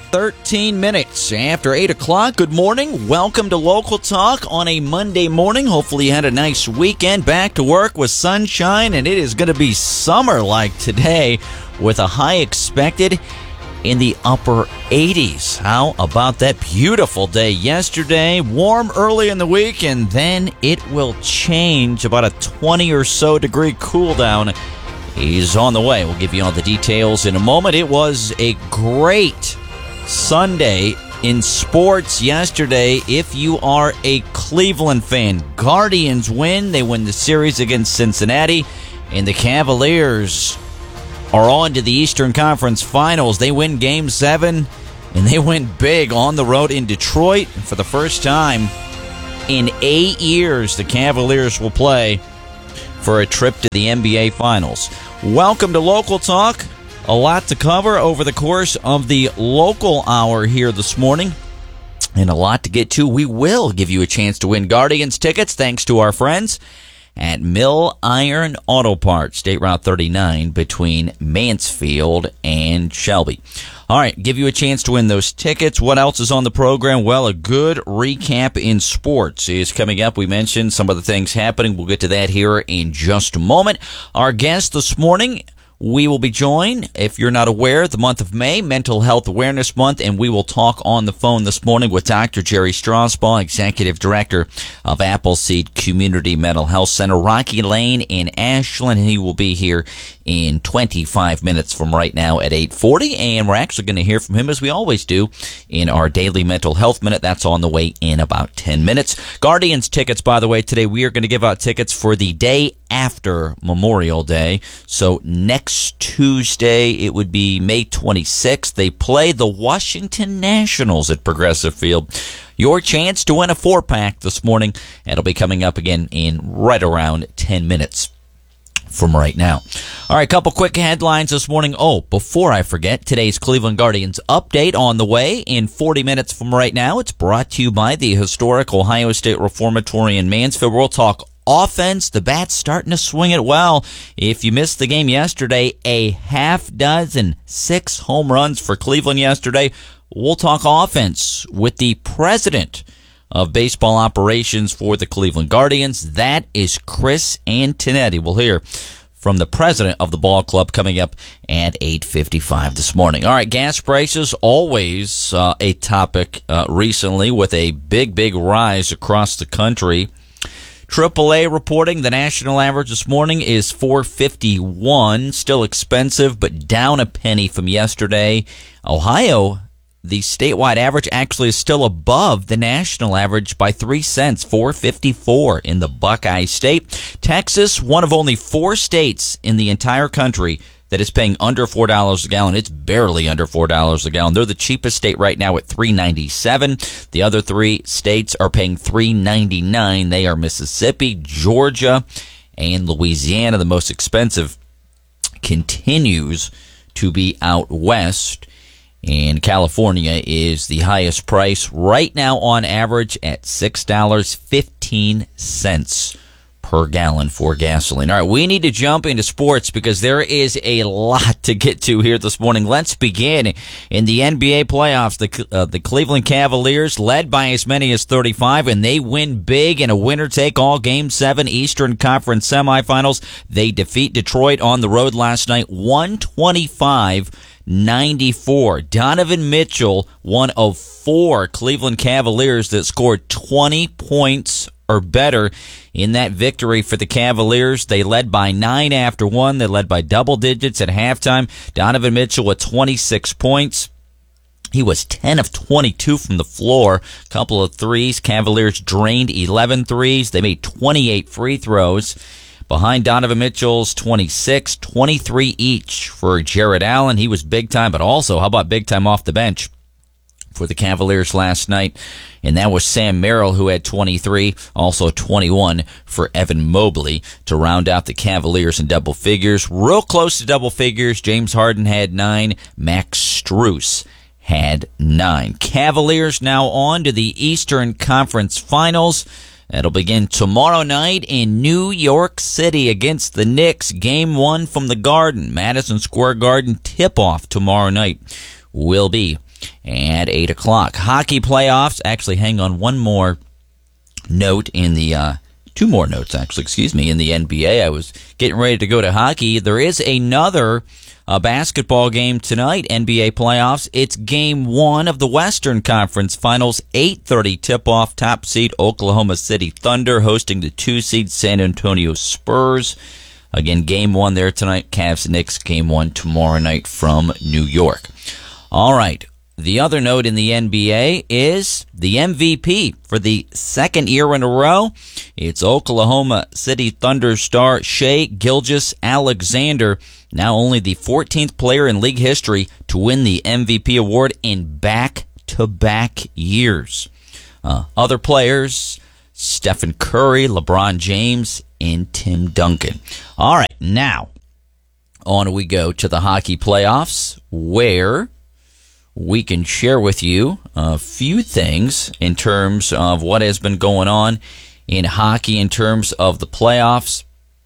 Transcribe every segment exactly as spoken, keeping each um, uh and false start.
thirteen minutes after eight o'clock. Good morning. Welcome to Local Talk on a Monday morning. Hopefully you had a nice weekend. Back to work with sunshine, and it is going to be summer-like today with a high expected in the upper eighties. How about that beautiful day yesterday? Warm early in the week, and then it will change. About a twenty or so degree cool down is on the way. We'll give you all the details in a moment. It was a great Sunday in sports yesterday. If you are a Cleveland fan, Guardians win. They win the series against Cincinnati, and the Cavaliers are on to the Eastern Conference Finals. They win Game seven, and they went big on the road in Detroit. For the first time in eight years, the Cavaliers will play for a trip to the N B A Finals. Welcome to Local Talk. A lot to cover over the course of the local hour here this morning, and a lot to get to. We will give you a chance to win Guardians tickets thanks to our friends at Mill Iron Auto Parts, State Route thirty-nine between Mansfield and Shelby. All right, give you a chance to win those tickets. What else is on the program? Well, a good recap in sports is coming up. We mentioned some of the things happening. We'll get to that here in just a moment. Our guest this morning, we will be joined, if you're not aware, the month of May, Mental Health Awareness Month, and we will talk on the phone this morning with Doctor Jerry Strasbaugh, Executive Director of Appleseed Community Mental Health Center, Rocky Lane in Ashland. He will be here in twenty-five minutes from right now at eight forty, and we're actually going to hear from him, as we always do, in our daily Mental Health Minute. That's on the way in about ten minutes. Guardians tickets, by the way, today we are going to give out tickets for the day after Memorial Day. So next Tuesday, it would be May twenty-sixth. They play the Washington Nationals at Progressive Field. Your chance to win a four-pack this morning. It'll be coming up again in right around ten minutes from right now. All right, a couple quick headlines this morning. Oh, before I forget, today's Cleveland Guardians update on the way in forty minutes from right now. It's brought to you by the historic Ohio State Reformatory in Mansfield. We'll talk offense. The Bats starting to swing it well. If you missed the game yesterday, a half dozen, six home runs for Cleveland yesterday. We'll talk offense with the president of baseball operations for the Cleveland Guardians. That is Chris Antonetti. We'll hear from the president of the ball club coming up at eight fifty-five this morning. All right, gas prices, always uh, a topic uh, recently with a big, big rise across the country. triple A reporting the national average this morning is four fifty-one, still expensive, but down a penny from yesterday. Ohio, the statewide average actually is still above the national average by three cents, four fifty-four in the Buckeye State. Texas, one of only four states in the entire country that is paying under four dollars a gallon. It's barely under four dollars a gallon. They're the cheapest state right now at three ninety-seven. The other three states are paying three ninety-nine. They are Mississippi, Georgia, and Louisiana. The most expensive continues to be out west, and California is the highest price right now on average at six dollars and fifteen cents per gallon for gasoline. All right, we need to jump into sports because there is a lot to get to here this morning. Let's begin in the N B A playoffs. The uh, the Cleveland Cavaliers led by as many as thirty-five, and they win big in a winner-take-all Game seven Eastern Conference semifinals. They defeat Detroit on the road last night, one twenty-five ninety-four. Donovan Mitchell, one of four Cleveland Cavaliers that scored twenty points or better in that victory for the Cavaliers. They led by nine after one. They led by double digits at halftime. Donovan Mitchell with twenty-six points. He was ten of twenty-two from the floor. Couple of threes. Cavaliers drained eleven threes. They made twenty-eight free throws. Behind Donovan Mitchell's twenty-six, twenty-three each for Jared Allen. He was big time, but also, how about big time off the bench for the Cavaliers last night? And that was Sam Merrill, who had twenty-three, also twenty-one for Evan Mobley to round out the Cavaliers in double figures. Real close to double figures. James Harden had nine. Max Strus had nine. Cavaliers now on to the Eastern Conference Finals. That'll begin tomorrow night in New York City against the Knicks. Game one from the Garden, Madison Square Garden. Tip-off tomorrow night will be at eight o'clock. Hockey playoffs. Actually, hang on, one more note in the, uh, two more notes, actually, excuse me, in the N B A. I was getting ready to go to hockey. There is another uh, basketball game tonight, N B A playoffs. It's game one of the Western Conference Finals, eight thirty tip-off. Top seed Oklahoma City Thunder hosting the two seed San Antonio Spurs. Again, game one there tonight. Cavs Knicks, game one tomorrow night from New York. All right. The other note in the N B A is the M V P for the second year in a row. It's Oklahoma City Thunder star Shai Gilgeous-Alexander, now only the fourteenth player in league history to win the M V P award in back-to-back years. Uh, other players, Stephen Curry, LeBron James, and Tim Duncan. All right, now on we go to the hockey playoffs, where we can share with you a few things in terms of what has been going on in hockey in terms of the playoffs.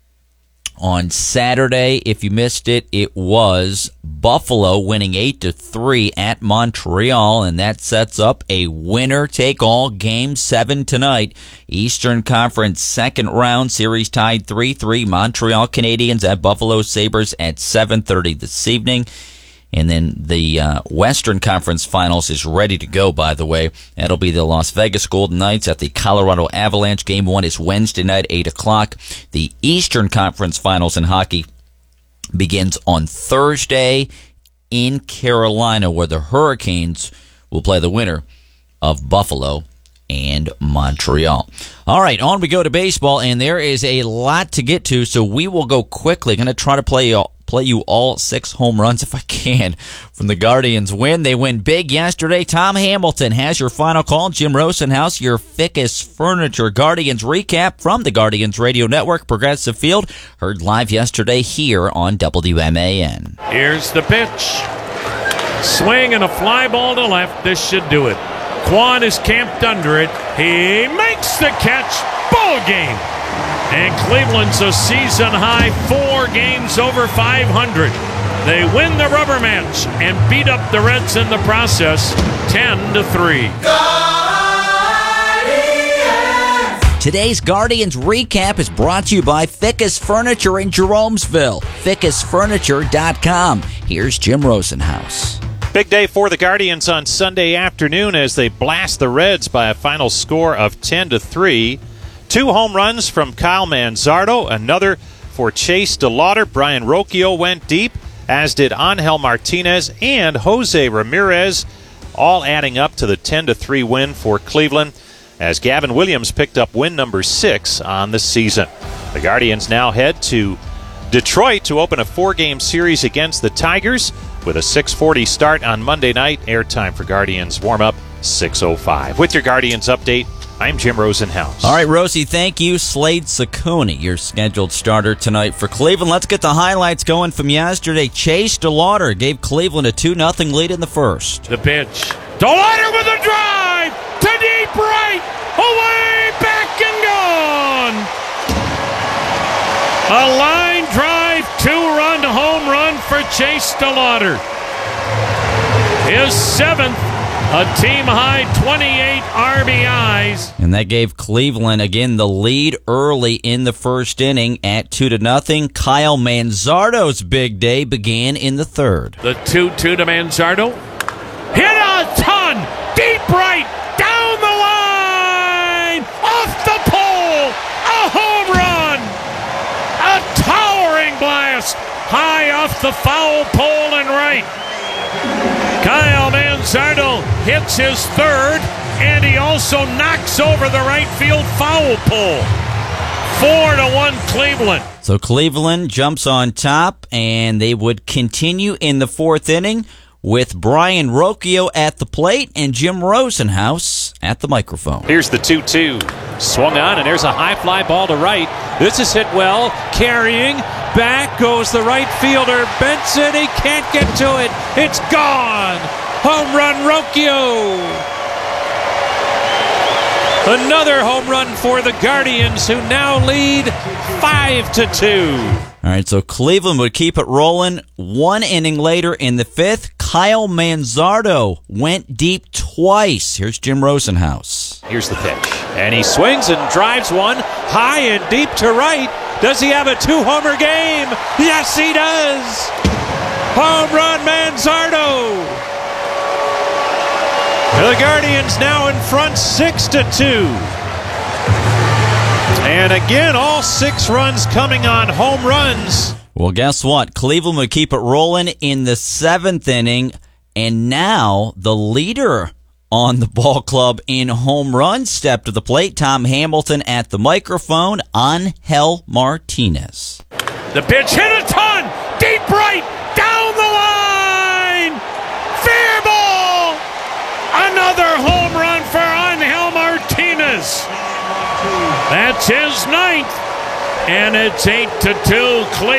On Saturday, if you missed it, it was Buffalo winning eight to three at Montreal, and that sets up a winner-take-all Game seven tonight. Eastern Conference second round series tied three three. Montreal Canadiens at Buffalo Sabres at seven thirty this evening. And then the uh, Western Conference Finals is ready to go, by the way. That'll be the Las Vegas Golden Knights at the Colorado Avalanche. Game one is Wednesday night, eight o'clock. The Eastern Conference Finals in hockey begins on Thursday in Carolina, where the Hurricanes will play the winner of Buffalo and Montreal. All right, on we go to baseball, and there is a lot to get to, so we will go quickly. Going to try to play all play you all six home runs if I can from the Guardians win. They win big yesterday. Tom Hamilton has your final call. Jim Rosenhaus, your Fickus Furniture Guardians recap from the Guardians Radio Network. Progressive Field, heard live yesterday here on W M A N. Here's the pitch. Swing and a fly ball to left. This should do it. Kwan is camped under it. He makes the catch. Ball game. And Cleveland's a season-high four games over five hundred. They win the rubber match and beat up the Reds in the process, ten to three. Guardians! Today's Guardians recap is brought to you by Fickus Furniture in Jeromesville. Fickus Furniture dot com. Here's Jim Rosenhaus. Big day for the Guardians on Sunday afternoon as they blast the Reds by a final score of ten to three. Two home runs from Kyle Manzardo, another for Chase DeLauder. Brian Rocchio went deep, as did Angel Martinez and Jose Ramirez, all adding up to the ten to three win for Cleveland, as Gavin Williams picked up win number six on the season. The Guardians now head to Detroit to open a four-game series against the Tigers with a six forty start on Monday night. Airtime for Guardians warm-up, six oh five. With your Guardians update, I'm Jim Rosenhaus. All right, Rosie, thank you. Slade Ciccone, your scheduled starter tonight for Cleveland. Let's get the highlights going from yesterday. Chase DeLauder gave Cleveland a two nothing lead in the first. The pitch. DeLauder with a drive to deep right. Away, back and gone. A line drive, two-run home run for Chase DeLauder. His seventh. A team-high twenty-eight R B Is. And that gave Cleveland, again, the lead early in the first inning at two to nothing. Kyle Manzardo's big day began in the third. The two two to Manzardo. Hit a ton! Deep right! Down the line! Off the pole! A home run! A towering blast! High off the foul pole and right. Kyle Manzardo hits his third, and he also knocks over the right field foul pole. Four to one Cleveland. So Cleveland jumps on top, and they would continue in the fourth inning with Brian Rocchio at the plate and Jim Rosenhaus at the microphone. Here's the two two. Swung on, and there's a high fly ball to right. This is hit well. Carrying. Back goes the right fielder. Benson, he can't get to it. It's gone. Home run, Rocchio. Another home run for the Guardians, who now lead five to two. All right, so Cleveland would keep it rolling. One inning later in the fifth, Kyle Manzardo went deep twice. Here's Jim Rosenhaus. Here's the pitch. And he swings and drives one high and deep to right. Does he have a two-homer game? Yes, he does. Home run, Manzardo. The Guardians now in front six to two. And again, all six runs coming on home runs. Well, guess what? Cleveland would keep it rolling in the seventh inning, and now the leader on the ball club in home runs stepped to the plate. Tom Hamilton at the microphone. Angel Martinez. The pitch hit a ton, deep right, down the line. Fair ball. Another home run for Angel Martinez. That's his ninth, and it's eight to two Cleveland.